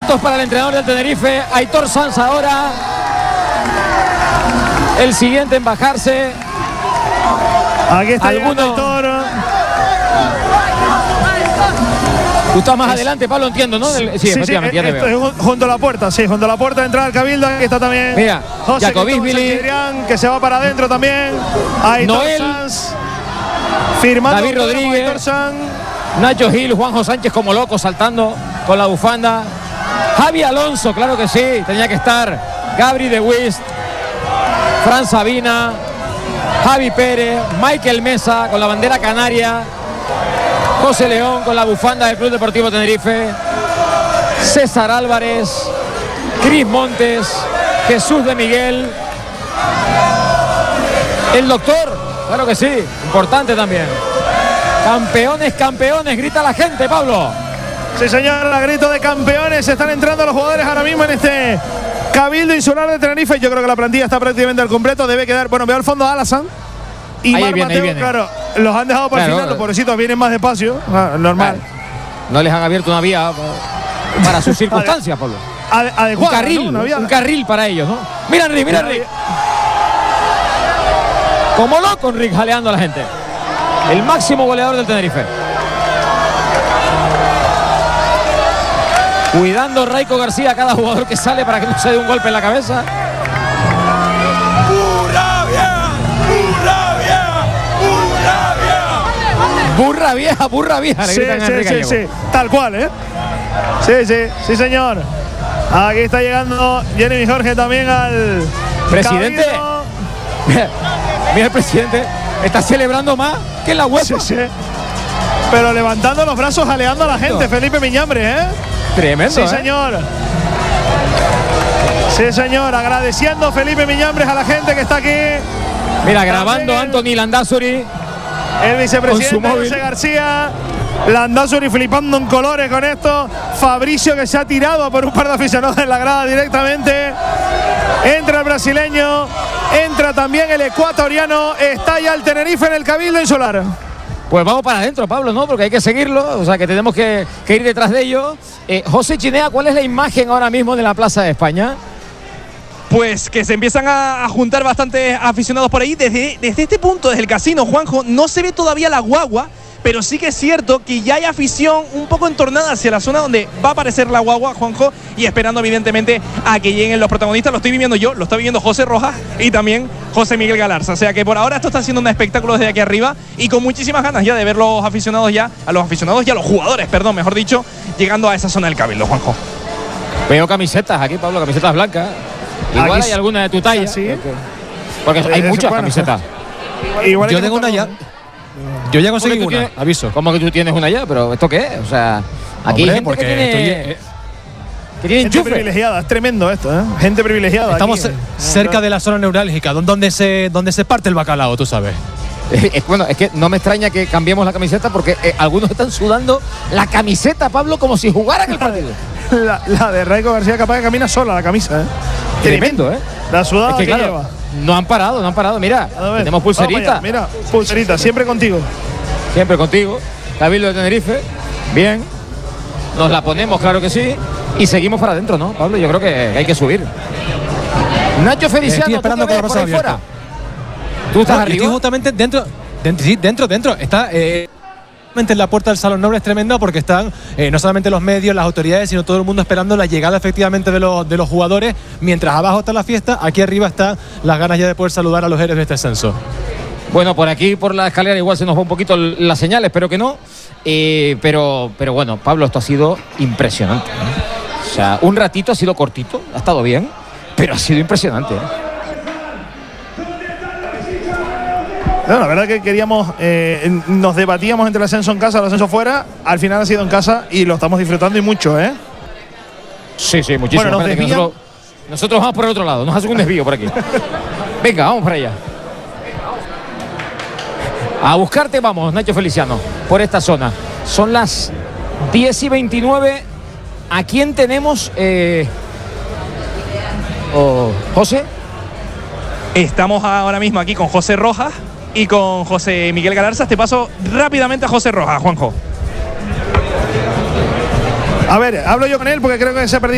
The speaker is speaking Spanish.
Puntos para el entrenador del Tenerife, Aitor Sanz ahora. El siguiente en bajarse. Aquí está alguno. Tú estás más adelante, Pablo, entiendo, ¿no? Sí, efectivamente, ya te veo. Junto a la puerta, sí, junto a la puerta de entrada al Cabildo. Aquí está también. Mira, José Jacobisvili, que se va para adentro también. Noel Sanz, firmando David Rodríguez, Nacho Gil, Juanjo Sánchez como loco saltando con la bufanda. Javi Alonso, claro que sí, tenía que estar. Gabri de Wist, Fran Sabina, Javi Pérez, Michael Mesa con la bandera canaria, José León con la bufanda del Club Deportivo Tenerife, César Álvarez, Cris Montes, Jesús de Miguel, el doctor, claro que sí, importante también. Campeones, campeones, grita la gente, Pablo. Sí, señor, la grito de campeones. Están entrando los jugadores ahora mismo en este Cabildo Insular de Tenerife. Yo creo que la plantilla está prácticamente al completo. Debe quedar, bueno, veo al fondo a Alasan y ahí Mar viene, Mateo, claro, los han dejado para el final, los pobrecitos vienen más despacio, normal. No les han abierto una vía para sus circunstancias, Pablo. Adecuada, un carril, ¿no? un carril para ellos, ¿no? Mira Enric, mira Enric. Como loco Enric jaleando a la gente. El máximo goleador del Tenerife. Cuidando Raico García a cada jugador que sale para que no se dé un golpe en la cabeza. Burra vieja, burra vieja. Le gritan a Enric Gallego. Sí, tal cual, ¿eh? Sí, señor. Aquí está llegando Jeremy Jorge también al presidente. Mira el presidente, está celebrando más que la UEFA. Sí. Pero levantando los brazos, jaleando a la gente, Felipe Miñambres, ¿eh? Tremendo. Sí, señor. Sí, señor. Agradeciendo Felipe Miñambres a la gente que está aquí. Mira, grabando Anthony Landázuri. El vicepresidente José García. Landázuri flipando en colores con esto. Fabricio que se ha tirado por un par de aficionados en la grada directamente. Entra el brasileño. Entra también el ecuatoriano. Está ya el Tenerife en el Cabildo Insular. Pues vamos para adentro, Pablo, ¿no? Porque hay que seguirlo. O sea, que tenemos que ir detrás de ellos. José Chinea, ¿cuál es la imagen ahora mismo de la Plaza de España? Pues que se empiezan a juntar bastantes aficionados por ahí. Desde este punto, desde el casino, Juanjo, no se ve todavía la guagua, pero sí que es cierto que ya hay afición un poco entornada hacia la zona donde va a aparecer la guagua, Juanjo, y esperando evidentemente a que lleguen los protagonistas. Lo estoy viviendo yo, lo está viviendo José Rojas y también José Miguel Galarza. O sea que por ahora esto está siendo un espectáculo desde aquí arriba y con muchísimas ganas ya de ver a los aficionados y a los jugadores, perdón, mejor dicho, llegando a esa zona del Cabildo, Juanjo. Veo camisetas aquí, Pablo, camisetas blancas. Igual hay alguna de tu talla. ¿Sí? Porque hay muchas camisetas. Igual yo tengo una ya. Yo ya conseguí una, aviso. ¿Cómo que tú tienes una ya? ¿Pero esto qué es? O sea, aquí hay gente que tiene gente privilegiada, es tremendo esto, ¿eh? Gente privilegiada. Estamos aquí, cerca de la zona neurálgica, donde se parte el bacalao, tú sabes. Bueno, es que no me extraña que cambiemos la camiseta porque algunos están sudando la camiseta, Pablo, como si jugaran el partido. La de Raico García capaz que camina sola la camisa, ¿eh? Tremendo, ¿eh? La sudada es que claro, lleva. No han parado. Mira, tenemos pulserita. Mira, pulserita, siempre contigo. Siempre contigo. Cabildo de Tenerife. Bien. Nos la ponemos, claro que sí. Y seguimos para adentro, ¿no, Pablo? Yo creo que hay que subir. Nacho Feliciano, estoy esperando que por ahí fuera. Tú estás arriba. Estoy justamente dentro. Está en la puerta del Salón Noble. Es tremendo porque están no solamente los medios, las autoridades, sino todo el mundo esperando la llegada efectivamente de los jugadores. Mientras abajo está la fiesta, aquí arriba están las ganas ya de poder saludar a los héroes de este ascenso. Bueno, por aquí, por la escalera, igual se nos va un poquito las señales, espero que no. Pero bueno, Pablo, esto ha sido impresionante, ¿no? O sea, un ratito ha sido cortito, ha estado bien, pero ha sido impresionante, ¿eh? No, la verdad que queríamos, nos debatíamos entre el ascenso en casa y el ascenso fuera. Al final ha sido en casa y lo estamos disfrutando y mucho, ¿eh? Sí, muchísimo. Bueno, nosotros vamos por el otro lado, nos hacen un desvío por aquí. Venga, vamos para allá. A buscarte vamos, Nacho Feliciano, por esta zona. Son las 10:29. ¿A quién tenemos? ¿José? Estamos ahora mismo aquí con José Rojas y con José Miguel Galarza. Te paso rápidamente a José Rojas, Juanjo. A ver, hablo yo con él porque creo que se ha perdido.